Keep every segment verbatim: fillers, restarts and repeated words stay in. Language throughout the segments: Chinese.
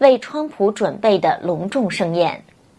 为川普准备的隆重盛宴。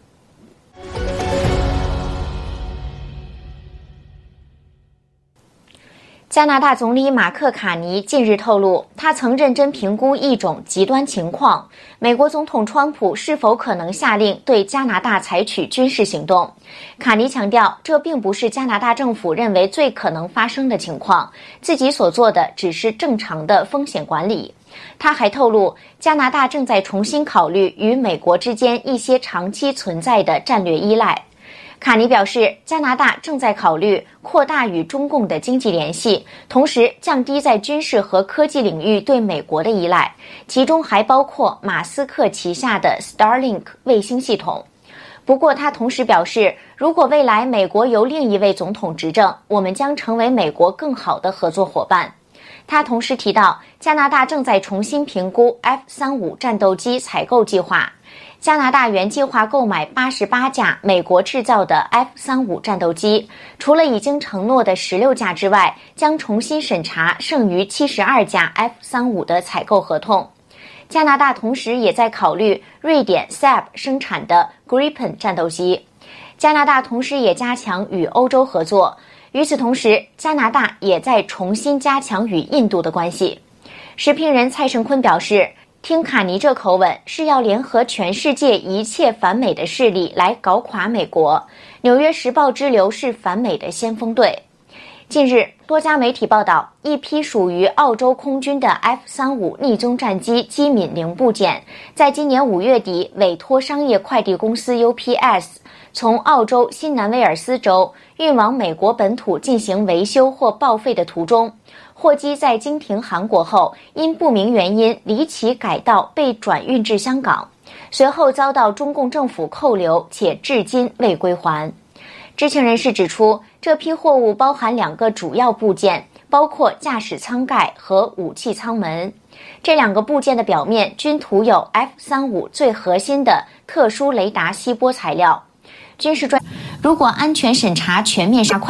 加拿大总理马克·卡尼近日透露，他曾认真评估一种极端情况：美国总统川普是否可能下令对加拿大采取军事行动。卡尼强调，这并不是加拿大政府认为最可能发生的情况，自己所做的只是正常的风险管理。他还透露，加拿大正在重新考虑与美国之间一些长期存在的战略依赖。卡尼表示，加拿大正在考虑扩大与中共的经济联系，同时降低在军事和科技领域对美国的依赖，其中还包括马斯克旗下的 Starlink 卫星系统。不过他同时表示，如果未来美国由另一位总统执政，我们将成为美国更好的合作伙伴。他同时提到，加拿大正在重新评估 F 三十五 战斗机采购计划。加拿大原计划购买八十八架美国制造的 F 三十五 战斗机，除了已经承诺的十六架之外，将重新审查剩余七十二架 F 三十五 的采购合同。加拿大同时也在考虑瑞典 Saab 生产的 Gripen 战斗机。加拿大同时也加强与欧洲合作。与此同时，加拿大也在重新加强与印度的关系。时评人蔡胜坤表示，听卡尼这口吻是要联合全世界一切反美的势力来搞垮美国。纽约时报之流是反美的先锋队。近日，多家媒体报道，一批属于澳洲空军的 F 三十五 逆踪战机机敏零部件，在今年五月底委托商业快递公司 U P S 从澳洲新南威尔斯州运往美国本土进行维修或报废的途中，货机在经停韩国后，因不明原因离奇改道被转运至香港，随后遭到中共政府扣留，且至今未归还。知情人士指出，这批货物包含两个主要部件，包括驾驶舱盖和武器舱门。这两个部件的表面均涂有 F 三十五 最核心的特殊雷达吸波材料。军事专，如果安全审查全面加快，